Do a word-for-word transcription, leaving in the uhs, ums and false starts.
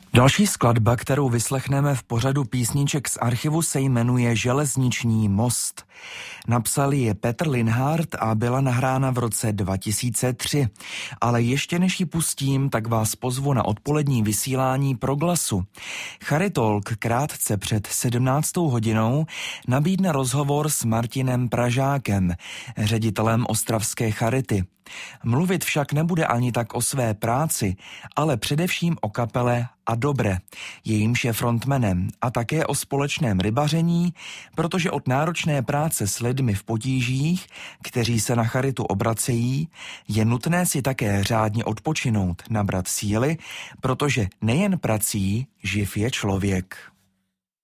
Další skladba, kterou vyslechneme v pořadu písniček z archivu, se jmenuje Železniční most. Napsal ji Petr Linhart a byla nahrána v roce dva tisíce tři. Ale ještě než ji pustím, tak vás pozvu na odpolední vysílání Proglasu. Charitolk krátce před sedmnáctou hodinou nabídne rozhovor s Martinem Pražákem, ředitelem ostravské Charity. Mluvit však nebude ani tak o své práci, ale především o kapele A Dobre, jejímž je frontmanem, a také o společném rybaření, protože od náročné práce s lidmi v potížích, kteří se na charitu obracejí, je nutné si také řádně odpočinout, nabrat síly, protože nejen prací živ je člověk.